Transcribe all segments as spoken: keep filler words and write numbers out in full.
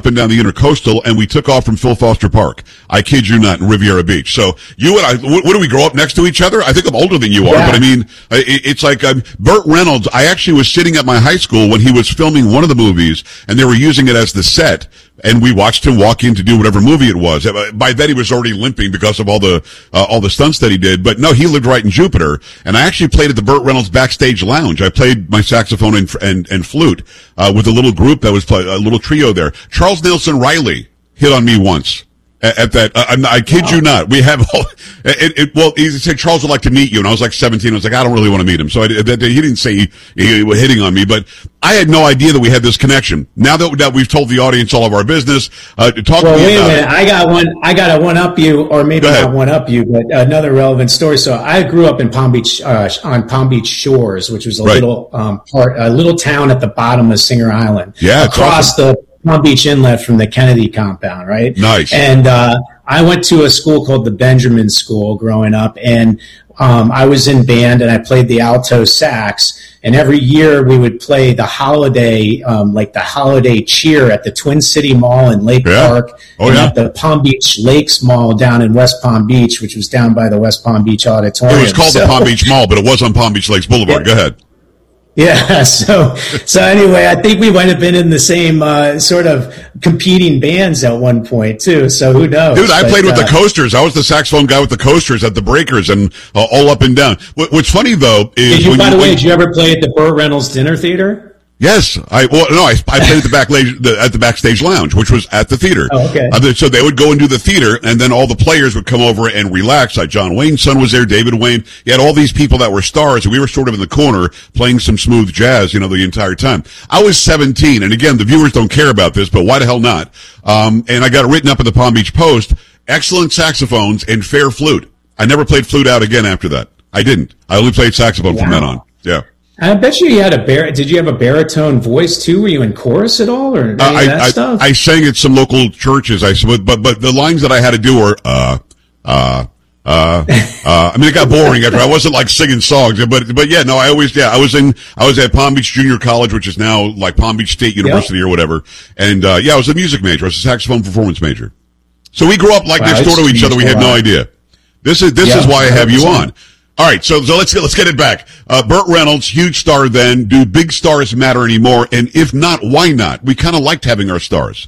and down the Intercoastal, and we took off from Phil Foster Park. I kid you not, in Riviera Beach. So you and I, what, what do we grow up next to each other? I think I'm older than you are, yeah. but I mean, it, it's like um, Burt Reynolds. I actually was sitting at my high school when he was filming one of the movies, and they were using it as the set. And we watched him walk in to do whatever movie it was. By then he was already limping because of all the, uh, all the stunts that he did. But no, he lived right in Jupiter. And I actually played at the Burt Reynolds backstage lounge. I played my saxophone and, and, and flute, uh, with a little group that was play, a little trio there. Charles Nelson Riley hit on me once. At that, uh, I kid wow. you not. We have, all, it, it, well, he said, Charles would like to meet you. And I was like seventeen. I was like, I don't really want to meet him. So I, he didn't say he, he was hitting on me, but I had no idea that we had this connection. Now that, that we've told the audience all of our business, uh, talk well, to me wait about a minute. I got one, I got to one up you, or maybe not one up you, but another relevant story. So I grew up in Palm Beach, uh, on Palm Beach Shores, which was a right. little, um, part, a little town at the bottom of Singer Island. Yeah. Across awesome. the Palm Beach Inlet from the Kennedy compound, right? Nice. And, uh, I went to a school called the Benjamin School growing up, and, um, I was in band and I played the alto sax. And every year we would play the holiday, um, like the holiday cheer at the Twin City Mall in Lake yeah. Park, oh, and yeah. at the Palm Beach Lakes Mall down in West Palm Beach, which was down by the West Palm Beach Auditorium. It was called so, the Palm Beach Mall, but it was on Palm Beach Lakes Boulevard. Yeah. Go ahead. Yeah, so so anyway, I think we might have been in the same uh, sort of competing bands at one point too. So who knows? Dude, I but, played with uh, the Coasters. I was the saxophone guy with the Coasters at the Breakers and uh, all up and down. What, what's funny though is did you, when by you, the way, when, did you ever play at the Burt Reynolds Dinner Theater? Yes, I well no, I, I played at the back the, at the backstage lounge, which was at the theater. Oh, okay. Uh, so they would go and do the theater, and then all the players would come over and relax. Like John Wayne's son was there, David Wayne. You had all these people that were stars, and we were sort of in the corner playing some smooth jazz, you know, the entire time. I was seventeen, and again, the viewers don't care about this, but why the hell not? Um, and I got it written up in the Palm Beach Post: excellent saxophones and fair flute. I never played flute out again after that. I didn't. I only played saxophone wow. from then on. Yeah. I bet you you had a bar. Did you have a baritone voice too? Were you in chorus at all, or any uh, I, of that I, stuff? I sang at some local churches. I but but the lines that I had to do were uh uh uh uh. I mean, it got boring after I wasn't like singing songs, but but yeah, no, I always yeah, I was in I was at Palm Beach Junior College, which is now like Palm Beach State University yep. or whatever, and uh yeah, I was a music major. I was a saxophone performance major. So we grew up like wow, next door to each other. We had no idea. This is this yeah, is why I have you one hundred percent. on. All right, so, so let's get, let's get it back. Uh, Burt Reynolds, huge star then. Do big stars matter anymore? And if not, why not? We kind of liked having our stars.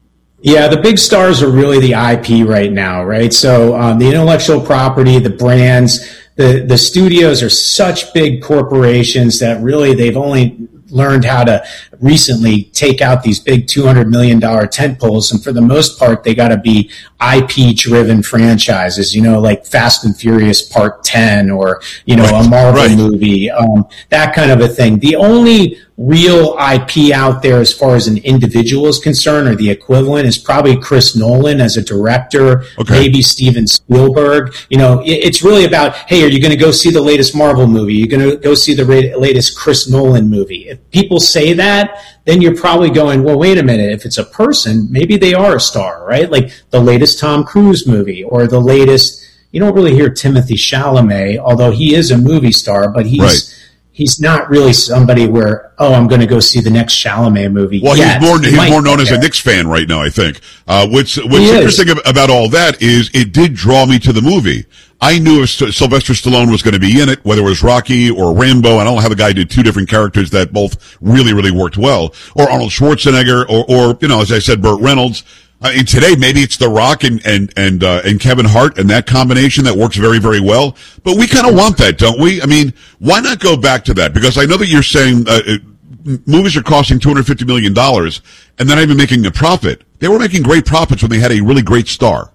Yeah, the big stars are really the I P right now, right? So, um, the intellectual property, the brands, the, the studios are such big corporations that really they've only learned how to recently take out these big two hundred million dollars tent poles. And for the most part, they got to be I P driven franchises, you know, like Fast and Furious Part ten or, you know, right. a Marvel right. movie, um, that kind of a thing. The only real I P out there as far as an individual is concerned, or the equivalent, is probably Chris Nolan as a director, okay. maybe Steven Spielberg. You know, it, it's really about, hey, are you going to go see the latest Marvel movie? You're going to go see the ra- latest Chris Nolan movie. If people say that, then you're probably going, well, wait a minute. If it's a person, maybe they are a star, right? Like the latest Tom Cruise movie or the latest, you don't really hear Timothée Chalamet, although he is a movie star, but he's, right. he's not really somebody where, oh, I'm going to go see the next Chalamet movie. Well, yet. he's more, he he's more known as there. a Knicks fan right now, I think. Uh, what's, what's interesting is. about all that is it did draw me to the movie. I knew if Sylvester Stallone was going to be in it, whether it was Rocky or Rambo. I don't know how the guy did two different characters that both really, really worked well. Or Arnold Schwarzenegger, or, or, you know, as I said, Burt Reynolds. I mean, today, maybe it's The Rock and, and, and, uh, and Kevin Hart and that combination that works very, very well. But we kind of want that, don't we? I mean, why not go back to that? Because I know that you're saying, uh, it, movies are costing two hundred fifty million dollars and they're not even making a profit. They were making great profits when they had a really great star.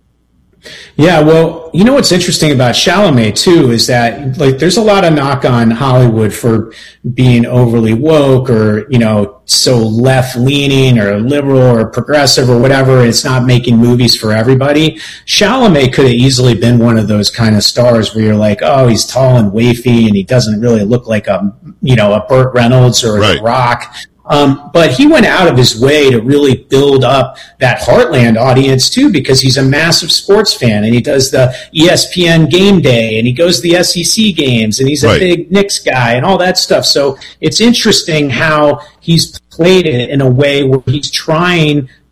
Yeah, well, you know what's interesting about Chalamet too is that like there's a lot of knock on Hollywood for being overly woke or, you know, so left leaning or liberal or progressive or whatever. It's not making movies for everybody. Chalamet could have easily been one of those kind of stars where you're like, oh, he's tall and wafy and he doesn't really look like a, you know, a Burt Reynolds or right. The Rock. Um, but he went out of his way to really build up that Heartland audience too, because he's a massive sports fan and he does the E S P N game day and he goes to the S E C games and he's a right. big Knicks guy and all that stuff. So it's interesting how he's played it in a way where he's trying